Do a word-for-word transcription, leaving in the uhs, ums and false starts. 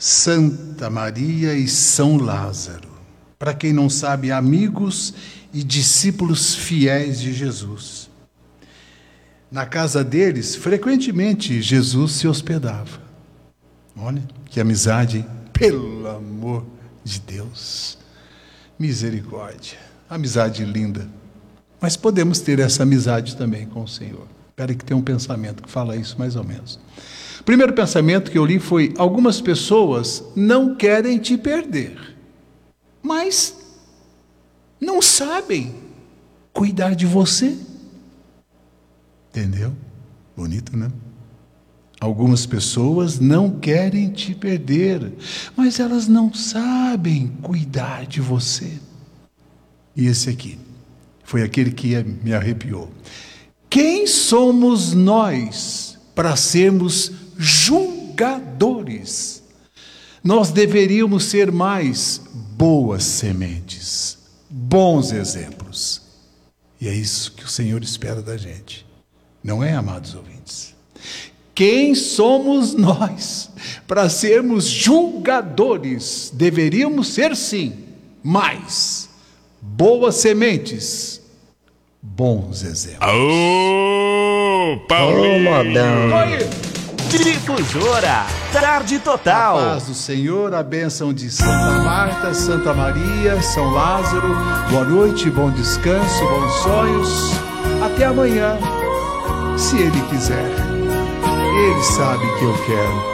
Santa Maria e São Lázaro. Para quem não sabe, amigos e discípulos fiéis de Jesus. Na casa deles, frequentemente, Jesus se hospedava. Olha, que amizade, hein? Pelo amor de Deus. Misericórdia. Amizade linda. Mas podemos ter essa amizade também com o Senhor. Espera que tem um pensamento que fala isso mais ou menos. O primeiro pensamento que eu li foi: algumas pessoas não querem te perder, mas não sabem cuidar de você. Entendeu? Bonito, né? Algumas pessoas não querem te perder, mas elas não sabem cuidar de você. E esse aqui foi aquele que me arrepiou. Quem somos nós para sermos julgadores? Nós deveríamos ser mais boas sementes, bons exemplos. E é isso que o Senhor espera da gente. Não é, amados ouvintes? Quem somos nós para sermos julgadores? Deveríamos ser, sim, mais boas sementes, bons exemplos. Aô, Paulinho! Ô, modão! Oi! Difusora, tarde A total. paz do Senhor, a bênção de Santa Marta, Santa Maria, São Lázaro. Boa noite, bom descanso, bons sonhos. Até amanhã, se Ele quiser. Ele sabe que eu quero.